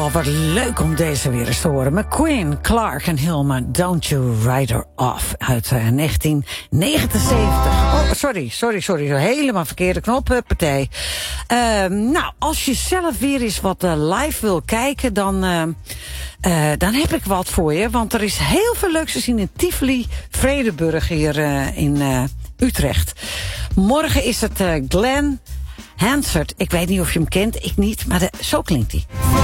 Oh, wat leuk om deze weer eens te horen. McQueen, Clark en Hilma, Don't You Write Her Off uit 1979. Oh, sorry. Helemaal verkeerde knop, partij. Nou, als je zelf weer eens wat live wil kijken, dan heb ik wat voor je. Want er is heel veel leuks te zien in Tivoli, Vredenburg hier in Utrecht. Morgen is het Glenn Hansard. Ik weet niet of je hem kent, ik niet, maar zo klinkt hij.